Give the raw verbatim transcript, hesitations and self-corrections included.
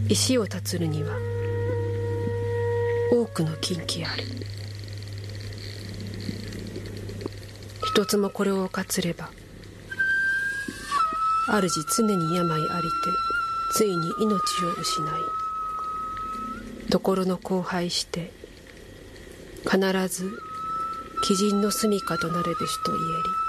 石を断つるには多くの禁忌ある。一つもこれを犯つれば、主常に病ありてついに命を失い、ところの荒廃して必ず鬼人の住みかとなるべしと言えり。